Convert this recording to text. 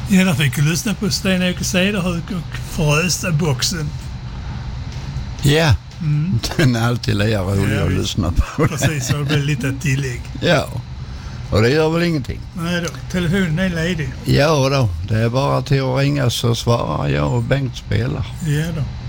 Ja, där fick du lyssna på Sten-Åke Cederhök och Frösta-boxen. Ja, den är alltid lika rolig att lyssna på. Precis, så det blir lite tillägg. Ja, och det gör väl ingenting. Nej då, telefonen är ledig. Ja då, det är bara till att ringa så svarar jag och Bengt spelar. Ja då.